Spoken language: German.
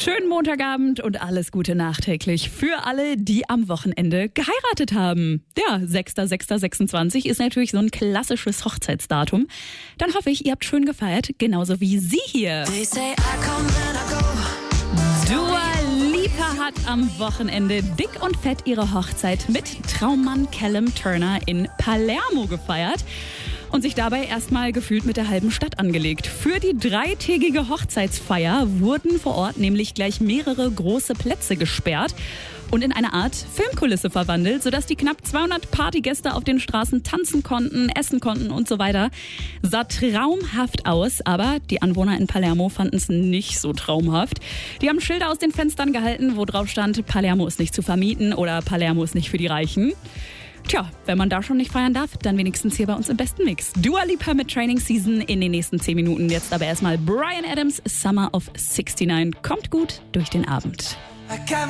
Schönen Montagabend und alles Gute nachträglich für alle, die am Wochenende geheiratet haben. Ja, 6.6.26 ist natürlich so ein klassisches Hochzeitsdatum. Dann hoffe ich, ihr habt schön gefeiert, genauso wie Sie hier. Dua Lipa hat am Wochenende dick und fett ihre Hochzeit mit Traummann Callum Turner in Palermo gefeiert und sich dabei erstmal gefühlt mit der halben Stadt angelegt. Für die 3-tägige Hochzeitsfeier wurden vor Ort nämlich gleich mehrere große Plätze gesperrt und in eine Art Filmkulisse verwandelt, sodass die knapp 200 Partygäste auf den Straßen tanzen konnten, essen konnten und so weiter. Sah traumhaft aus, aber die Anwohner in Palermo fanden es nicht so traumhaft. Die haben Schilder aus den Fenstern gehalten, wo drauf stand, Palermo ist nicht zu vermieten oder Palermo ist nicht für die Reichen. Tja, wenn man da schon nicht feiern darf, dann wenigstens hier bei uns im besten Mix. Dua Lipa mit Training Season in den nächsten 10 Minuten. Jetzt aber erstmal Bryan Adams, Summer of 69. Kommt gut durch den Abend.